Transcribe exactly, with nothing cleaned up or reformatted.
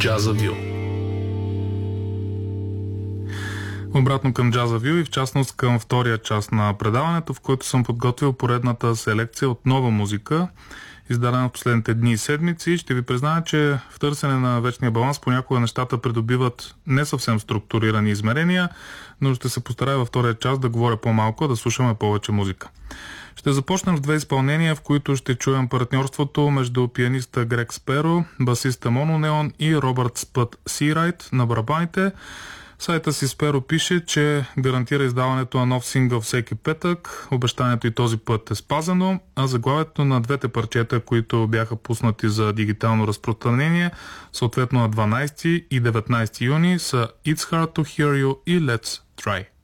Джазавил. Обратно към Джазавил и в частност към втория част на предаването, в който съм подготвил поредната селекция от нова музика, издадена в последните дни и седмици. Ще ви призная, че в търсене на вечния баланс понякога нещата придобиват не съвсем структурирани измерения, но ще се постарая във втория част да говоря по-малко, да слушаме повече музика. Ще започнем с две изпълнения, в които ще чуем партньорството между пианиста Грег Сперо, басиста Моно Неон и Робърт Спът Сирайт на барабаните. Сайта си Сперо пише, че гарантира издаването на нов сингъл всеки петък. Обещанието и този път е спазено, а заглавието на двете парчета, които бяха пуснати за дигитално разпространение, съответно на дванайсети и деветнайсети юни, са It's Hard to Hear You и Let's Try.